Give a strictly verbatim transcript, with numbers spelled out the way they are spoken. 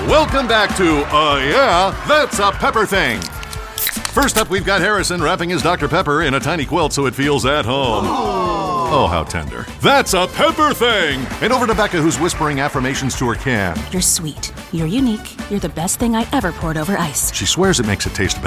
Welcome back to Uh Yeah, That's a Pepper Thing. First up, we've got Harrison wrapping his Doctor Pepper in a tiny quilt so it feels at home. Oh, how tender. That's a pepper thing! And over to Becca, who's whispering affirmations to her can. You're sweet. You're unique. You're the best thing I ever poured over ice. She swears it makes it taste better.